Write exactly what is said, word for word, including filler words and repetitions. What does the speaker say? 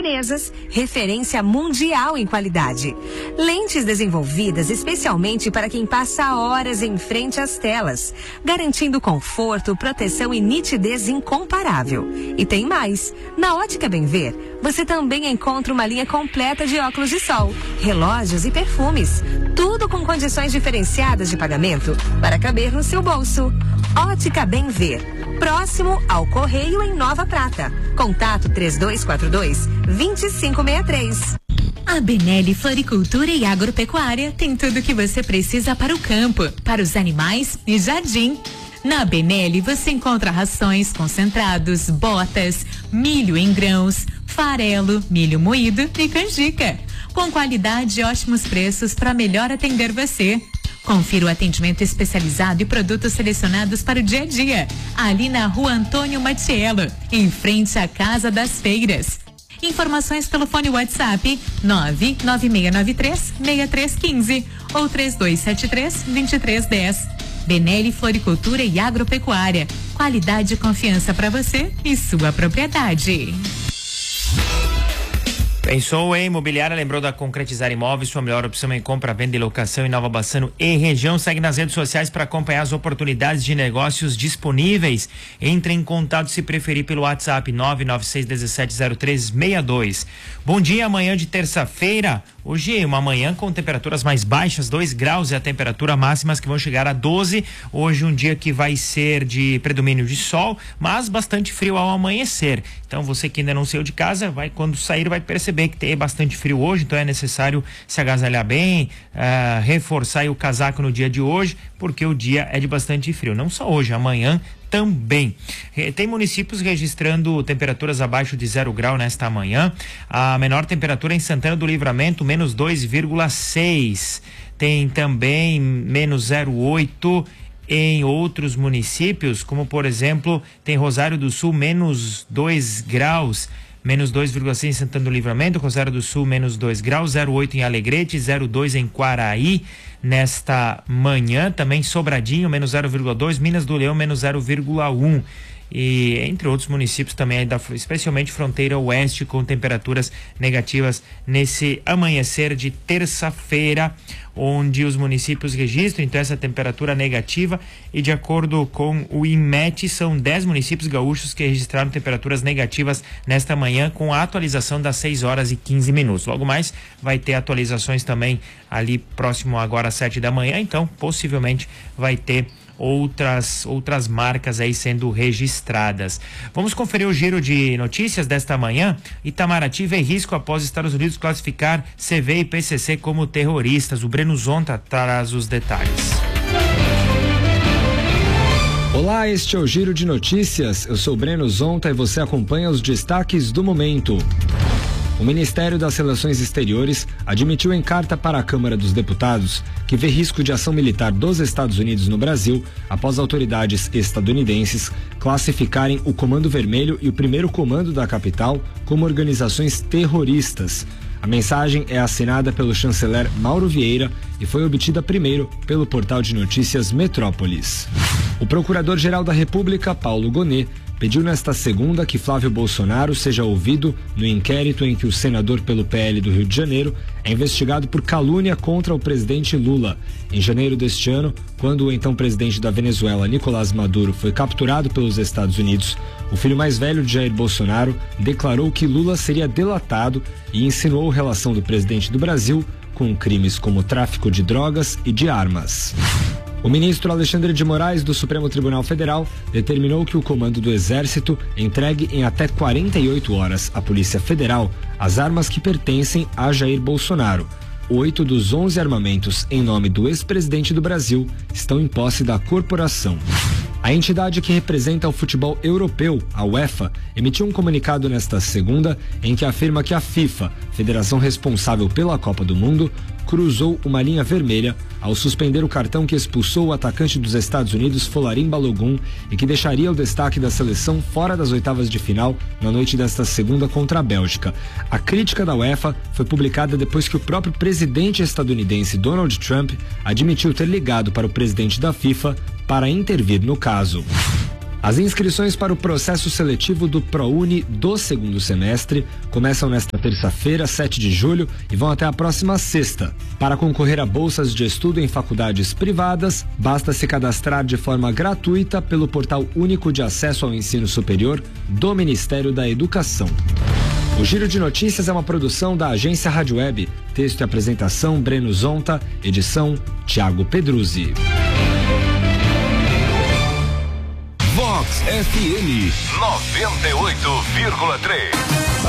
japonesas, referência mundial em qualidade. Lentes desenvolvidas especialmente para quem passa horas em frente às telas, garantindo conforto, proteção e nitidez incomparável. E tem mais, na Ótica Bem Ver, você também encontra uma linha completa de óculos de sol, relógios e perfumes, tudo com condições diferenciadas de pagamento para caber no seu bolso. Ótica Bem Ver, próximo ao Correio em Nova Prata. Contato três dois quatro dois, dois cinco seis três. A Benelli Floricultura e Agropecuária tem tudo o que você precisa para o campo, para os animais e jardim. Na Benelli você encontra rações, concentrados, botas, milho em grãos, farelo, milho moído e canjica. Com qualidade e ótimos preços para melhor atender você. Confira o atendimento especializado e produtos selecionados para o dia a dia. Ali na Rua Antônio Matiello, em frente à Casa das Feiras. Informações pelo fone WhatsApp nove nove seis nove três, seis três um cinco ou três dois sete três, dois três um zero. Benelli Floricultura e Agropecuária. Qualidade e confiança para você e sua propriedade. Pensou em imobiliária? Lembrou da Concretizar Imóveis, sua melhor opção em compra, venda e locação em Nova Bassano e região. Segue nas redes sociais para acompanhar as oportunidades de negócios disponíveis. Entre em contato se preferir pelo WhatsApp nove nove seis um sete zero três seis dois. Bom dia, amanhã de terça-feira. Hoje uma manhã com temperaturas mais baixas, dois graus é a temperatura máximas que vão chegar a doze. Hoje um dia que vai ser de predomínio de sol, mas bastante frio ao amanhecer. Então você que ainda não saiu de casa, vai quando sair vai perceber que tem bastante frio hoje, então é necessário se agasalhar bem, uh, reforçar aí o casaco no dia de hoje, porque o dia é de bastante frio. Não só hoje, amanhã também. Tem municípios registrando temperaturas abaixo de zero grau nesta manhã. A menor temperatura em Santana do Livramento, menos dois vírgula seis. Tem também menos zero vírgula oito em outros municípios, como por exemplo, tem Rosário do Sul, menos dois graus. Menos dois vírgula seis em Santana do Livramento, Rosário do Sul, menos dois graus, zero vírgula oito em Alegrete, zero vírgula dois em Quaraí, nesta manhã, também Sobradinho, menos zero vírgula dois, Minas do Leão, menos zero vírgula um. E entre outros municípios também, especialmente fronteira oeste, com temperaturas negativas nesse amanhecer de terça-feira, onde os municípios registram então essa temperatura negativa, e de acordo com o INMET, são dez municípios gaúchos que registraram temperaturas negativas nesta manhã, com a atualização das seis horas e quinze minutos. Logo mais vai ter atualizações também ali próximo agora às sete da manhã, então possivelmente vai ter outras outras marcas aí sendo registradas. Vamos conferir o giro de notícias desta manhã. Itamaraty vê risco após Estados Unidos classificar C V e P C C como terroristas. O Breno Zonta traz os detalhes. Olá, este é o Giro de Notícias. Eu sou Breno Zonta e você acompanha os destaques do momento. O Ministério das Relações Exteriores admitiu em carta para a Câmara dos Deputados que vê risco de ação militar dos Estados Unidos no Brasil após autoridades estadunidenses classificarem o Comando Vermelho e o Primeiro Comando da capital como organizações terroristas. A mensagem é assinada pelo chanceler Mauro Vieira e foi obtida primeiro pelo portal de notícias Metrópolis. O Procurador-Geral da República, Paulo Gonet, pediu nesta segunda que Flávio Bolsonaro seja ouvido no inquérito em que o senador pelo P L do Rio de Janeiro é investigado por calúnia contra o presidente Lula. Em janeiro deste ano, quando o então presidente da Venezuela, Nicolás Maduro, foi capturado pelos Estados Unidos, o filho mais velho de Jair Bolsonaro declarou que Lula seria delatado e insinuou relação do presidente do Brasil com crimes como tráfico de drogas e de armas. O ministro Alexandre de Moraes, do Supremo Tribunal Federal, determinou que o comando do Exército entregue em até quarenta e oito horas à Polícia Federal as armas que pertencem a Jair Bolsonaro. Oito dos onze armamentos em nome do ex-presidente do Brasil estão em posse da corporação. A entidade que representa o futebol europeu, a UEFA, emitiu um comunicado nesta segunda em que afirma que a FIFA, federação responsável pela Copa do Mundo, cruzou uma linha vermelha ao suspender o cartão que expulsou o atacante dos Estados Unidos, Folarin Balogun, e que deixaria o destaque da seleção fora das oitavas de final na noite desta segunda contra a Bélgica. A crítica da UEFA foi publicada depois que o próprio presidente estadunidense Donald Trump admitiu ter ligado para o presidente da FIFA para intervir no caso. As inscrições para o processo seletivo do ProUni do segundo semestre começam nesta terça-feira, sete de julho, e vão até a próxima sexta. Para concorrer a bolsas de estudo em faculdades privadas, basta se cadastrar de forma gratuita pelo Portal Único de Acesso ao Ensino Superior do Ministério da Educação. O Giro de Notícias é uma produção da agência Rádio Web. Texto e apresentação Breno Zonta, edição Tiago Pedruzzi. Vox F M noventa e oito vírgula três.